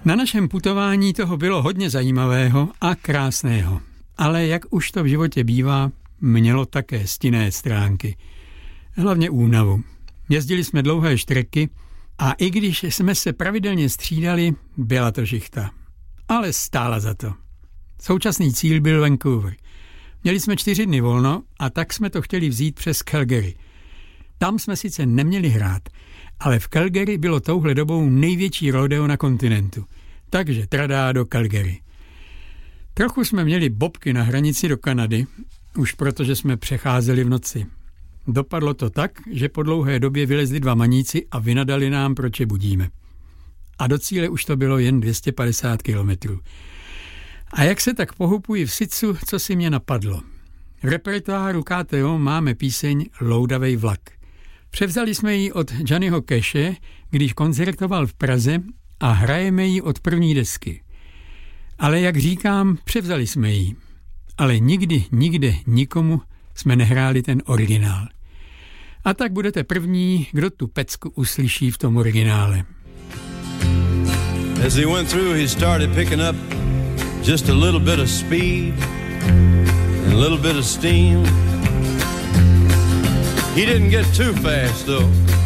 Na našem putování toho bylo hodně zajímavého a krásného, ale jak už to v životě bývá, mělo také stinné stránky. Hlavně únavu. Jezdili jsme dlouhé štreky a i když jsme se pravidelně střídali, byla to žichta. Ale stála za to. Současný cíl byl Vancouver. Měli jsme 4 dny volno a tak jsme to chtěli vzít přes Calgary. Tam jsme sice neměli hrát, ale v Calgary bylo touhle dobou největší rodeo na kontinentu. Takže tradá do Calgary. Trochu jsme měli bobky na hranici do Kanady, už protože jsme přecházeli v noci. Dopadlo to tak, že po dlouhé době vylezli 2 maníci a vynadali nám, proč je budíme. A do cíle už to bylo jen 250 kilometrů. A jak se tak pohupuji v Sicu, co si mě napadlo? V repertoáru KTO máme píseň Loudavej vlak. Převzali jsme ji od Johnnyho Cashe, když koncertoval v Praze a hrajeme ji od první desky. Ale jak říkám, převzali jsme ji. Ale nikdy, nikde, nikomu jsme nehráli ten originál. A tak budete první, kdo tu pecku uslyší v tom originále. As he went through, he started picking up just a little bit of speed and a little bit of steam. He didn't get too fast though.